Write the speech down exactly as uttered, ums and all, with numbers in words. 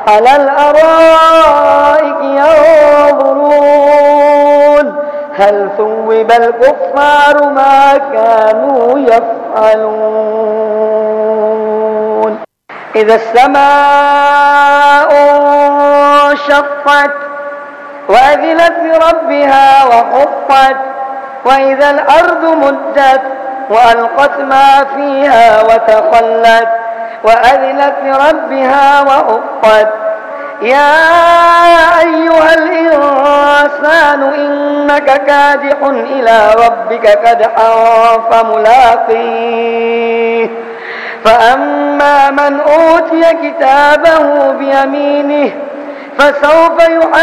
على الأرائك ينظرون هل ثوب الكفار ما كانوا يفعلون إذا السماء انشقت وأذنت لربها وحقت وإذا الأرض مدت وألقت ما فيها وتخلت وأذنت لربها وحقت يا أيها الإنسان إنك كادح إلى ربك كدحا فملاقيه فأما من أوتي كتابه بيمينه فسوف يحاسب